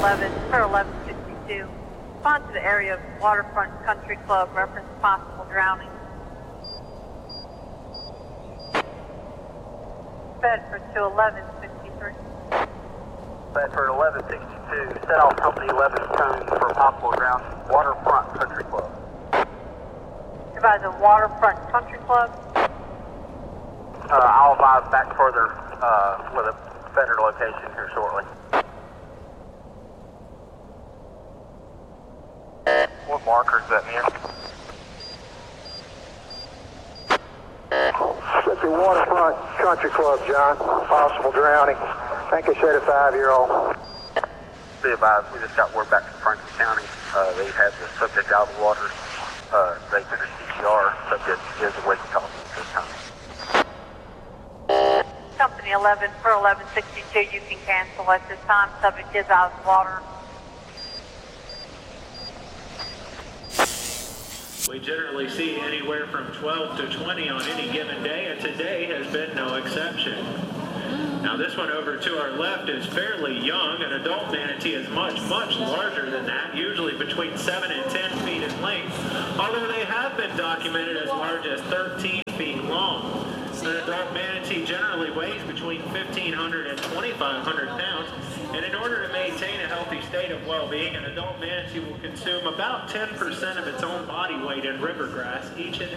11 for 1162. Respond to the area of Waterfront Country Club, reference possible drowning. Bedford to 1163. Bedford 1162, set off company 11 tone for possible drowning, Waterfront Country Club. Advise the Waterfront Country Club. I'll advise back further with a better location here shortly. What marker is that near? That's the Waterfront Country Club, John. Possible drowning. I think they said a 5-year-old. Be advised, we just got word back from Franklin County. They had the subject out of the water. They finished CPR. Subject is awaiting talking at this time. Company 11 for 1162, you can cancel at this time. Subject is out of the water. We generally see anywhere from 12 to 20 on any given day, and today has been no exception. Now this one over to our left is fairly young. An adult manatee is much, much larger than that, usually between 7 and 10 feet in length, although they have been documented as large as 13 feet long. An adult manatee generally weighs between 1,500 and 2,500 pounds, and in order to maintain a healthy state of well-being, an adult manatee will consume about 10% of its own body weight in river grass each and